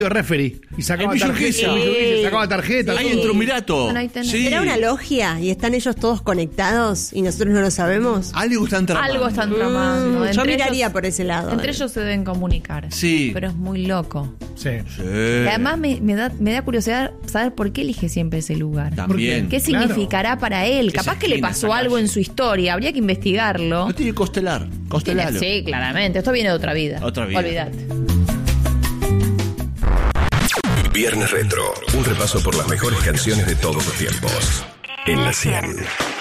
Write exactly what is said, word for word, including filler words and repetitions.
referee y sacaba Hay tarjeta, sí. y sacaba tarjeta. Ahí entró un Mirato. Bueno, ahí tenés. Sí. ¿Era una logia y están ellos todos conectados y nosotros no lo sabemos? Algo están tramando. Algo están tramando. Mm, yo Entre miraría ellos- por ese lado. Entre eh. ellos se deben comunicar. Sí. Pero es muy loco. Sí. Sí. Y además me, me da, me da curiosidad saber por qué elige siempre ese lugar. También. ¿Qué Claro. significará para él? Esa Capaz que le esquina, pasó esa algo calle. en su historia. Habría que investigarlo. No tiene que costelar. Costelalo. Sí, claramente. Esto viene de otra vida. Otra vida. Olvídate. Viernes Retro, un repaso por las mejores canciones de todos los tiempos. En la cien.